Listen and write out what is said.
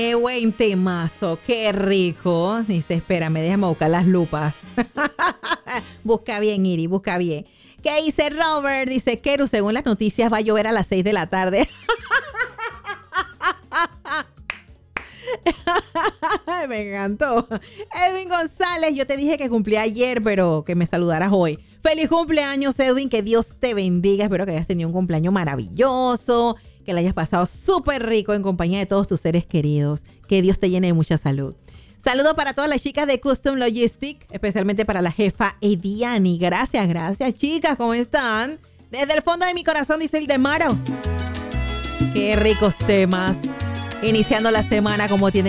Qué buen temazo, qué rico. Dice, espérame, déjame buscar las lupas. Busca bien, Iri, busca bien. ¿Qué dice Robert? Dice, Keru, según las noticias va a llover a las 6 de la tarde. Me encantó. Edwin González, yo te dije que cumplía ayer, pero que me saludaras hoy. Feliz cumpleaños, Edwin, que Dios te bendiga. Espero que hayas tenido un cumpleaños maravilloso, que le hayas pasado súper rico en compañía de todos tus seres queridos. Que Dios te llene de mucha salud. Saludos para todas las chicas de Custom Logistic, especialmente para la jefa Ediani. Gracias, gracias, chicas. ¿Cómo están? Desde el fondo de mi corazón, dice el Demaro. Qué ricos temas. Iniciando la semana como tiene